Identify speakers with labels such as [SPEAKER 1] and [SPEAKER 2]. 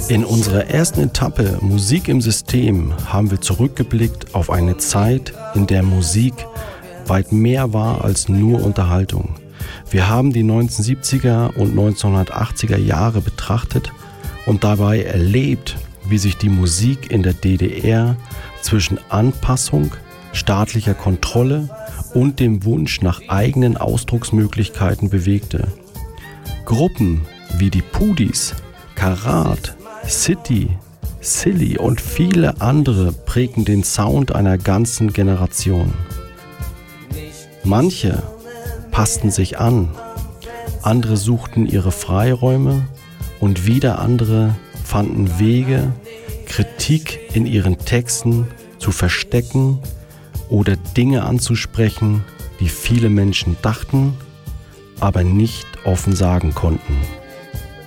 [SPEAKER 1] In unserer ersten Etappe Musik im System haben wir zurückgeblickt auf eine Zeit, in der Musik weit mehr war als nur Unterhaltung. Wir haben die 1970er und 1980er Jahre betrachtet und dabei erlebt, wie sich die Musik in der DDR zwischen Anpassung, staatlicher Kontrolle und dem Wunsch nach eigenen Ausdrucksmöglichkeiten bewegte. Gruppen wie die Pudis, Karat, City, Silly und viele andere prägen den Sound einer ganzen Generation. Manche passten sich an, andere suchten ihre Freiräume und wieder andere fanden Wege, Kritik in ihren Texten zu verstecken oder Dinge anzusprechen, die viele Menschen dachten, aber nicht offen sagen konnten.